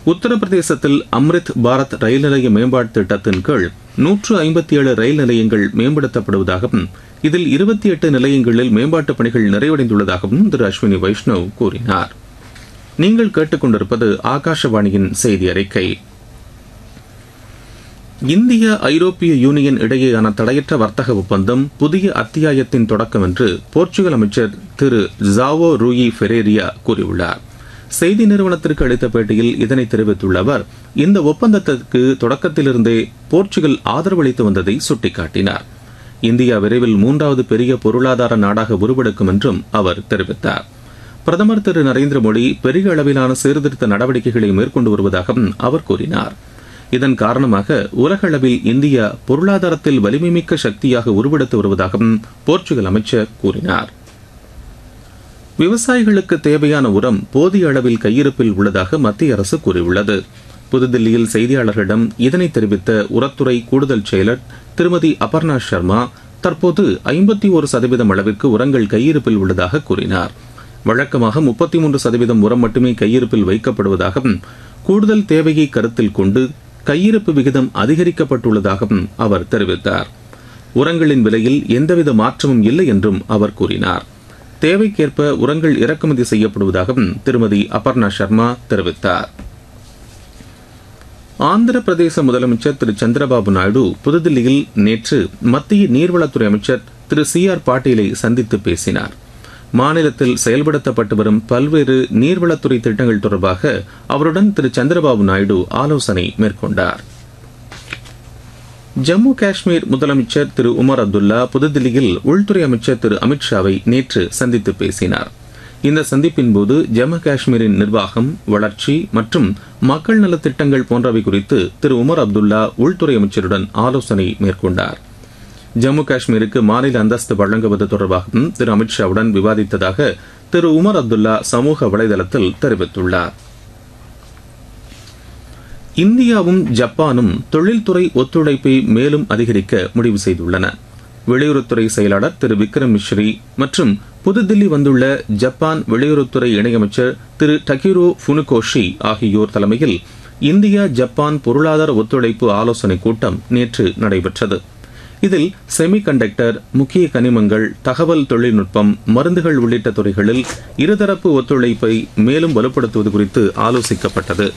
உத்தரப்பிரதேசத்தில் அம்ரித் பாரத் ரயில் நிலைய மேம்பாட்டு திட்டத்தின் கீழ் 157 ரயில் நிலையங்கள் மேம்படுத்தப்படுவதாகவும் இதில் 28 நிலையங்களில் மேம்பாட்டுப் பணிகள் நிறைவடைந்துள்ளதாகவும் திரு அஸ்வினி வைஷ்ணவ் கூறினார். நீங்கள் கேட்டுக்கொண்டிருப்பது ஆகாஷவாணியின் செய்தி அறிக்கை. இந்திய ஐரோப்பிய யூனியன் இடையேயான தடையற்ற வர்த்தக ஒப்பந்தம் புதிய அத்தியாயத்தின் தொடக்கம் என்று போர்ச்சுகல் அமைச்சர் திரு ஜாவோ ரூயி ஃபெரேரியா கூறியுள்ளார். செய்தி நிறுவனத்திற்கு அளித்த பேட்டியில் இதனை தெரிவித்துள்ள அவர், இந்த ஒப்பந்தத்திற்கு தொடக்கத்திலிருந்தே போர்ச்சுகல் ஆதரவளித்து வந்ததை சுட்டிக்காட்டினார். இந்தியா விரைவில் 3வது பெரிய பொருளாதார நாடாக உருவெடுக்கும் என்றும் அவர் தெரிவித்தார். பிரதமர் திரு நரேந்திர மோடி பெரிய அளவிலான சீர்திருத்த நடவடிக்கைகளை மேற்கொண்டு வருவதாகவும் அவர் கூறினார். இதன் காரணமாக உலக அளவில் இந்தியா பொருளாதாரத்தில் வலிமைமிக்க சக்தியாக உருவெடுத்து வருவதாகவும் போர்ச்சுகல் அமைச்சர் கூறினார். விவசாயிகளுக்கு தேவையான உரம் போதிய அளவில் கையிருப்பில் உள்ளதாக மத்திய அரசு கூறியுள்ளது. புதுதில்லியில் செய்தியாளர்களிடம் இதனை தெரிவித்த உரத்துறை கூடுதல் செயலர் திருமதி அபர்ணா சர்மா, தற்போது 51% அளவிற்கு உரங்கள் கையிருப்பில் உள்ளதாக கூறினார். வழக்கமாக 33% உரம் மட்டுமே கையிருப்பில் வைக்கப்படுவதாகவும் கூடுதல் தேவையை கருத்தில் கொண்டு கையிருப்பு விகிதம் அதிகரிக்கப்பட்டுள்ளதாகவும் அவர் தெரிவித்தார். உரங்களின் விலையில் எந்தவித மாற்றமும் இல்லை என்றும் அவர் கூறினார். தேவைக்கேற்ப உரங்கள் இறக்குமதி செய்யப்படுவதாகவும் திருமதி அபர்ணா சர்மா தெரிவித்தார். ஆந்திர பிரதேச முதலமைச்சர் திரு சந்திரபாபு நாயுடு புதுதில்லியில் நேற்று மத்திய நீர்வளத்துறை அமைச்சர் திரு CR பாட்டீலை சந்தித்து பேசினார். மாநிலத்தில் செயல்படுத்தப்பட்டு வரும் பல்வேறு நீர்வளத்துறை திட்டங்கள் தொடர்பாக அவருடன் திரு சந்திரபாபு நாயுடு ஆலோசனை மேற்கொண்டார். ஜம்மு காஷ்மீர் முதலமைச்சர் திரு உமர் அப்துல்லா புதுதில்லியில் உள்துறை அமைச்சர் திரு அமித்ஷாவை நேற்று சந்தித்து பேசினார். இந்த சந்திப்பின் போது ஜம்மு காஷ்மீரின் நிர்வாகம், வளர்ச்சி மற்றும் மக்கள் நலத்திட்டங்கள் போன்றவை குறித்து திரு உமர் அப்துல்லா உள்துறை அமைச்சருடன் ஆலோசனை மேற்கொண்டார். ஜம்மு காஷ்மீருக்கு மாநில அந்தஸ்து வழங்குவது தொடர்பாகவும் திரு அமித்ஷாவுடன் விவாதித்ததாக திரு உமர் அப்துல்லா சமூக வலைதளத்தில் தெரிவித்துள்ளார். இந்தியாவும் ஜப்பானும் தொழில்துறை ஒத்துழைப்பை மேலும் அதிகரிக்க முடிவு செய்துள்ளன. வெளியுறவுத்துறை செயலாளர் திரு விக்ரம் மிஸ்ரி மற்றும் புதுதில்லி வந்துள்ள ஜப்பான் வெளியுறவுத்துறை இணையமைச்சர் திரு டகிரோ ஃபுனுகோஷி ஆகியோர் தலைமையில் இந்தியா ஜப்பான் பொருளாதார ஒத்துழைப்பு ஆலோசனைக் கூட்டம் நேற்று நடைபெற்றது. இதில் செமிகண்டக்டர், முக்கிய கனிமங்கள், தகவல் தொழில்நுட்பம், மருந்துகள் உள்ளிட்ட துறைகளில் இருதரப்பு ஒத்துழைப்பை மேலும் வலுப்படுத்துவது குறித்து ஆலோசிக்கப்பட்டது.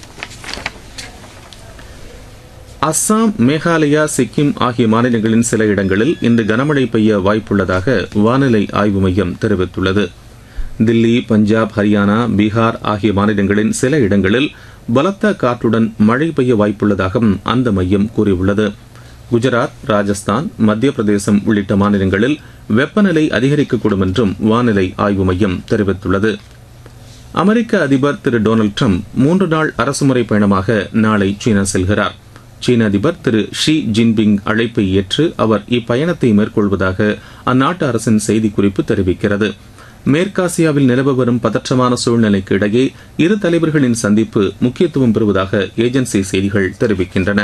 அஸ்ஸாம், மேகாலயா, சிக்கிம் ஆகிய மாநிலங்களின் சில இடங்களில் இன்று கனமழை பெய்ய வாய்ப்புள்ளதாக வானிலை ஆய்வு மையம் தெரிவித்துள்ளது. தில்லி, பஞ்சாப், ஹரியானா, பீகார் ஆகிய மாநிலங்களின் சில இடங்களில் பலத்த காற்றுடன் மழை பெய்ய வாய்ப்புள்ளதாகவும் அந்த மையம் கூறியுள்ளது. குஜராத், ராஜஸ்தான், மத்திய பிரதேசம் உள்ளிட்ட மாநிலங்களில் வெப்பநிலை அதிகரிக்கக்கூடும் என்றும் வானிலை ஆய்வு மையம் தெரிவித்துள்ளது. அமெரிக்க அதிபர் திரு டொனால்டு டிரம்ப் 3 நாள் அரசுமுறை பயணமாக நாளை சீனா செல்கிறார். சீன அதிபர் திரு ஷி ஜின்பிங் அழைப்பை ஏற்று அவர் இப்பயணத்தை மேற்கொள்வதாக அந்நாட்டு அரசின் செய்திக்குறிப்பு தெரிவிக்கிறது. மேற்காசியாவில் நிலவ வரும் பதற்றமான சூழ்நிலைக்கு இடையே இரு தலைவர்களின் சந்திப்பு முக்கியத்துவம் பெறுவதாக ஏஜென்சி செய்திகள் தெரிவிக்கின்றன.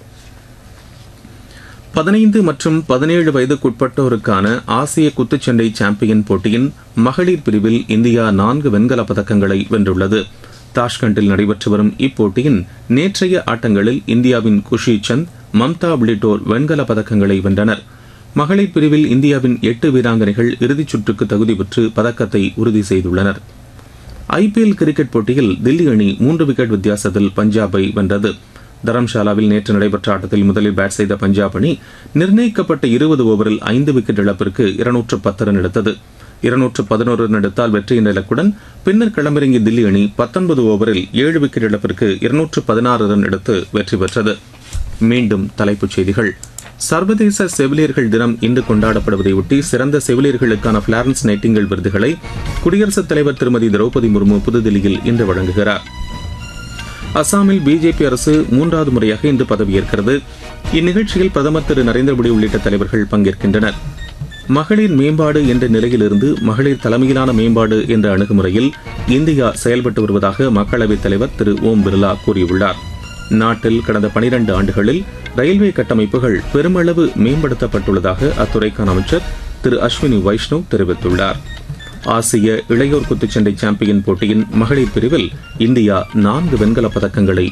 15 மற்றும் 17 வயதுக்குட்பட்டோருக்கான ஆசிய குத்துச்சண்டை சாம்பியன் போட்டியின் மகளிர் பிரிவில் இந்தியா 4 வெண்கலப் பதக்கங்களை வென்றுள்ளது. தாஷ்கண்டில் நடைபெற்று வரும் இப்போட்டியின் நேற்றைய ஆட்டங்களில் இந்தியாவின் குஷி சந்த், மம்தா உள்ளிட்டோர் வெண்கலப் பதக்கங்களை வென்றனர். மகளிர் பிரிவில் இந்தியாவின் 8 வீராங்கனைகள் இறுதிச் சுற்றுக்கு தகுதி பெற்று பதக்கத்தை உறுதி செய்துள்ளனர். IPL கிரிக்கெட் போட்டியில் தில்லி அணி 3 விக்கெட் வித்தியாசத்தில் பஞ்சாபை வென்றது. தரம்ஷாலாவில் நேற்று நடைபெற்ற ஆட்டத்தில் முதலில் பேட் செய்த பஞ்சாப் அணி நிர்ணயிக்கப்பட்ட 20 ஓவரில் 5 விக்கெட் இழப்பிற்கு 210 ரன் எடுத்தது. 211 ரன் எடுத்தால் வெற்றி என்ற இலக்குடன் பின்னர் களமிறங்கிய தில்லி அணி 19 ஓவரில் 7 விக்கெட் இழப்பிற்கு 216 ரன் எடுத்து வெற்றி பெற்றது. மீண்டும் தலைப்புச் செய்திகள். சர்வதேச செவிலியர்கள் தினம் இன்று கொண்டாடப்படுவதையொட்டி சிறந்த செவிலியர்களுக்கான பிளாரன்ஸ் நைட்டிங்கேல் விருதுகளை குடியரசுத் தலைவர் திருமதி திரௌபதி முர்மு புதுதில்லியில் இன்று வழங்குகிறார். அசாமில் பிஜேபி அரசு 3வது முறையாக இன்று பதவியேற்கிறது. இந்நிகழ்ச்சியில் பிரதமர் திரு நரேந்திர மோடி உள்ளிட்ட தலைவர்கள் பங்கேற்கின்றனர். மகளிர் மேம்பாடு என்ற நிலையிலிருந்து மகளிர் தலைமையிலான மேம்பாடு என்ற அணுகுமுறையில் இந்தியா செயல்பட்டு வருவதாக மக்களவைத் தலைவர் திரு ஓம் பிர்லா கூறியுள்ளார். நாட்டில் கடந்த 12 ஆண்டுகளில் ரயில்வே கட்டமைப்புகள் பெருமளவு மேம்படுத்தப்பட்டுள்ளதாக அத்துறைக்கான அமைச்சர் திரு அஸ்வினி வைஷ்ணவ் தெரிவித்துள்ளார். ஆசிய இளையோர் குத்துச்சண்டை சாம்பியன் போட்டியின் மகளிர் பிரிவில் இந்தியா 4 வெண்கலப் பதக்கங்களை